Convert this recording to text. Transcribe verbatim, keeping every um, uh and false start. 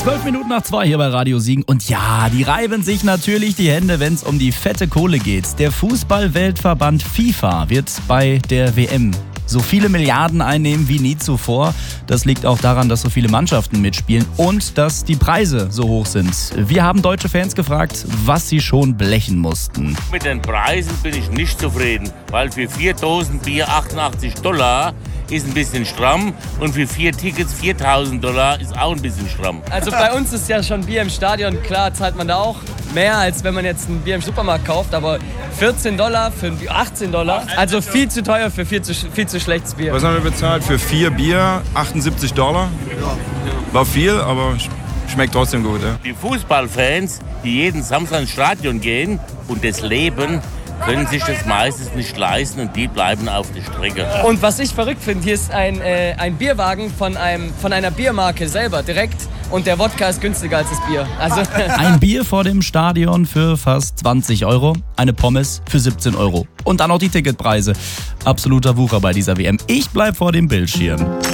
Zwölf Minuten nach zwei hier bei Radio Siegen. Und ja, die reiben sich natürlich die Hände, wenn es um die fette Kohle geht. Der Fußball-Weltverband FIFA wird bei der W M so viele Milliarden einnehmen wie nie zuvor. Das liegt auch daran, dass so viele Mannschaften mitspielen und dass die Preise so hoch sind. Wir haben deutsche Fans gefragt, was sie schon blechen mussten. Mit den Preisen bin ich nicht zufrieden, weil für vier Dosen Bier achtundachtzig Dollar ist ein bisschen stramm und für vier Tickets viertausend Dollar ist auch ein bisschen stramm. Also bei uns ist ja schon Bier im Stadion, klar zahlt man da auch mehr, als wenn man jetzt ein Bier im Supermarkt kauft, aber vierzehn Dollar für ein Bier, achtzehn Dollar, also viel zu teuer für viel zu, viel zu schlechtes Bier. Was haben wir bezahlt? Für vier Bier achtundsiebzig Dollar. War viel, aber schmeckt trotzdem gut. Ja. Die Fußballfans, die jeden Samstag ins Stadion gehen und das leben, können sich das meistens nicht leisten und die bleiben auf der Strecke. Und was ich verrückt finde, hier ist ein, äh, ein Bierwagen von, einem, von einer Biermarke selber direkt und der Wodka ist günstiger als das Bier. Also ein Bier vor dem Stadion für fast zwanzig Euro, eine Pommes für siebzehn Euro. Und dann noch die Ticketpreise. Absoluter Wucher bei dieser W M. Ich bleib vor dem Bildschirm.